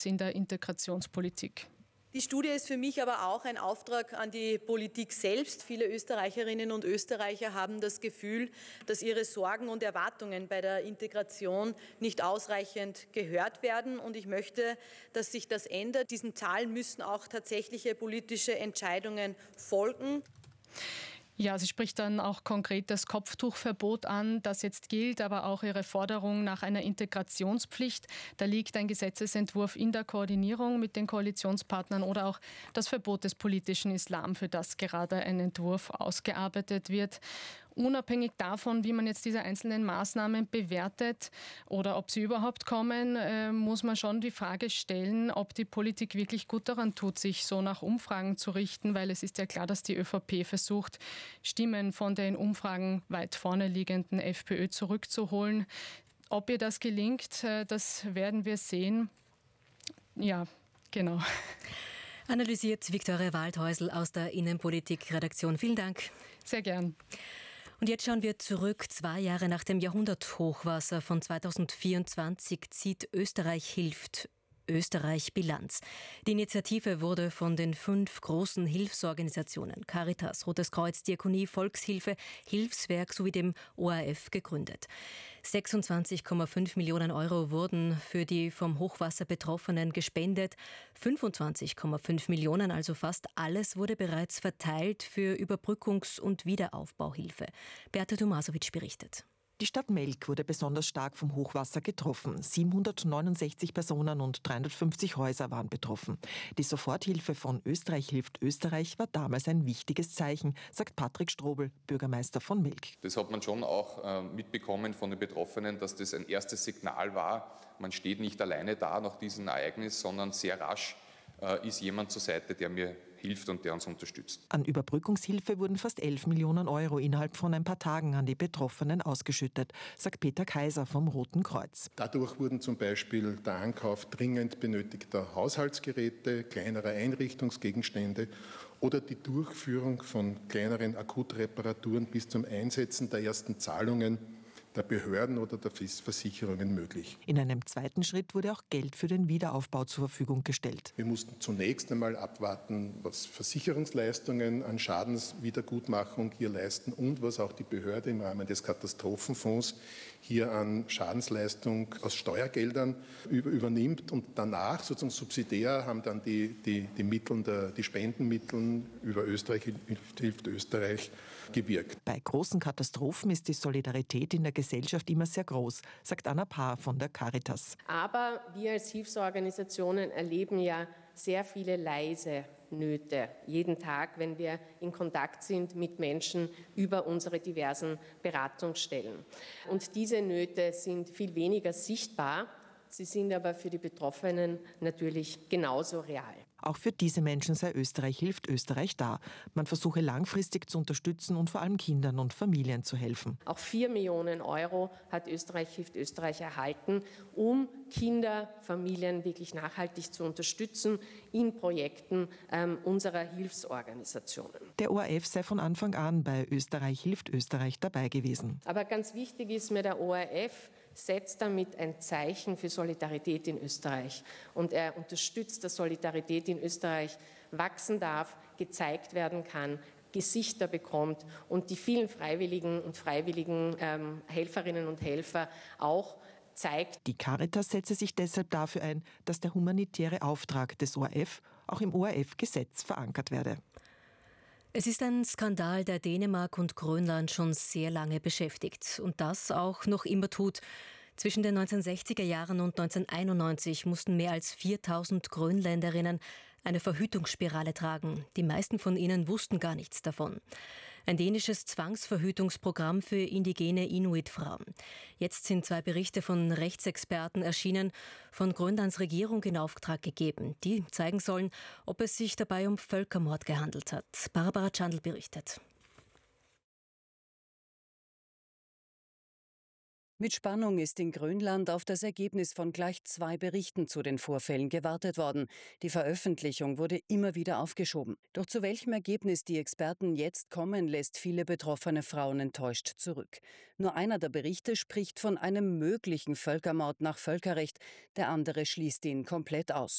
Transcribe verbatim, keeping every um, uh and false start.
in der Integrationspolitik. Die Studie ist für mich aber auch ein Auftrag an die Politik selbst. Viele Österreicherinnen und Österreicher haben das Gefühl, dass ihre Sorgen und Erwartungen bei der Integration nicht ausreichend gehört werden. Und ich möchte, dass sich das ändert. Diesen Zahlen müssen auch tatsächliche politische Entscheidungen folgen. Ja, sie spricht dann auch konkret das Kopftuchverbot an, das jetzt gilt, aber auch ihre Forderung nach einer Integrationspflicht. Da liegt ein Gesetzesentwurf in der Koordinierung mit den Koalitionspartnern oder auch das Verbot des politischen Islam, für das gerade ein Entwurf ausgearbeitet wird. Unabhängig davon, wie man jetzt diese einzelnen Maßnahmen bewertet oder ob sie überhaupt kommen, äh, muss man schon die Frage stellen, ob die Politik wirklich gut daran tut, sich so nach Umfragen zu richten, weil es ist ja klar, dass die ÖVP versucht, Stimmen von der in Umfragen weit vorne liegenden FPÖ zurückzuholen. Ob ihr das gelingt, äh, das werden wir sehen. Ja, genau. Analysiert Viktoria Waldhäusl aus der Innenpolitik-Redaktion. Vielen Dank. Sehr gern. Und jetzt schauen wir zurück. Zwei Jahre nach dem Jahrhunderthochwasser von zweitausendvierundzwanzig zieht Österreich hilft Österreich Bilanz. Die Initiative wurde von den fünf großen Hilfsorganisationen Caritas, Rotes Kreuz, Diakonie, Volkshilfe, Hilfswerk sowie dem O R F gegründet. sechsundzwanzig Komma fünf Millionen Euro wurden für die vom Hochwasser Betroffenen gespendet. fünfundzwanzig Komma fünf Millionen, also fast alles, wurde bereits verteilt für Überbrückungs- und Wiederaufbauhilfe. Beate Tomasowitsch berichtet. Die Stadt Melk wurde besonders stark vom Hochwasser getroffen. siebenhundertneunundsechzig Personen und dreihundertfünfzig Häuser waren betroffen. Die Soforthilfe von Österreich hilft Österreich war damals ein wichtiges Zeichen, sagt Patrick Strobel, Bürgermeister von Melk. Das hat man schon auch äh, mitbekommen von den Betroffenen, dass das ein erstes Signal war. Man steht nicht alleine da nach diesem Ereignis, sondern sehr rasch äh, ist jemand zur Seite, der mir hilft und der uns unterstützt. An Überbrückungshilfe wurden fast elf Millionen Euro innerhalb von ein paar Tagen an die Betroffenen ausgeschüttet, sagt Peter Kaiser vom Roten Kreuz. Dadurch wurden zum Beispiel der Ankauf dringend benötigter Haushaltsgeräte, kleinerer Einrichtungsgegenstände oder die Durchführung von kleineren Akutreparaturen bis zum Einsetzen der ersten Zahlungen der Behörden oder der Versicherungen möglich. In einem zweiten Schritt wurde auch Geld für den Wiederaufbau zur Verfügung gestellt. Wir mussten zunächst einmal abwarten, was Versicherungsleistungen an Schadenswiedergutmachung hier leisten und was auch die Behörde im Rahmen des Katastrophenfonds hier an Schadensleistung aus Steuergeldern übernimmt. Und danach, sozusagen subsidiär, haben dann die, die, die Mittel, der, die Spendenmittel über Österreich hilft Österreich gewirkt. Bei großen Katastrophen ist die Solidarität in der Gesellschaft immer sehr groß, sagt Anna Paar von der Caritas. Aber wir als Hilfsorganisationen erleben ja sehr viele leise Nöte jeden Tag, wenn wir in Kontakt sind mit Menschen über unsere diversen Beratungsstellen. Und diese Nöte sind viel weniger sichtbar. Sie sind aber für die Betroffenen natürlich genauso real. Auch für diese Menschen sei Österreich hilft Österreich da. Man versuche langfristig zu unterstützen und vor allem Kindern und Familien zu helfen. Auch vier Millionen Euro hat Österreich hilft Österreich erhalten, um Kinder, Familien wirklich nachhaltig zu unterstützen in Projekten ähm, unserer Hilfsorganisationen. Der O R F sei von Anfang an bei Österreich hilft Österreich dabei gewesen. Aber ganz wichtig ist mir, der O R F setzt damit ein Zeichen für Solidarität in Österreich. Und er unterstützt, dass Solidarität in Österreich wachsen darf, gezeigt werden kann, Gesichter bekommt und die vielen freiwilligen und freiwilligen ähm, Helferinnen und Helfer auch zeigt. Die Caritas setze sich deshalb dafür ein, dass der humanitäre Auftrag des O R F auch im O R F-Gesetz verankert werde. Es ist ein Skandal, der Dänemark und Grönland schon sehr lange beschäftigt und das auch noch immer tut. Zwischen den neunzehnhundertsechziger Jahren und neunzehnhunderteinundneunzig mussten mehr als viertausend Grönländerinnen eine Verhütungsspirale tragen. Die meisten von ihnen wussten gar nichts davon. Ein dänisches Zwangsverhütungsprogramm für indigene Inuit-Frauen. Jetzt sind zwei Berichte von Rechtsexperten erschienen, von Grönlands Regierung in Auftrag gegeben. Die zeigen sollen, ob es sich dabei um Völkermord gehandelt hat. Barbara Chandl berichtet. Mit Spannung ist in Grönland auf das Ergebnis von gleich zwei Berichten zu den Vorfällen gewartet worden. Die Veröffentlichung wurde immer wieder aufgeschoben. Doch zu welchem Ergebnis die Experten jetzt kommen, lässt viele betroffene Frauen enttäuscht zurück. Nur einer der Berichte spricht von einem möglichen Völkermord nach Völkerrecht, der andere schließt ihn komplett aus.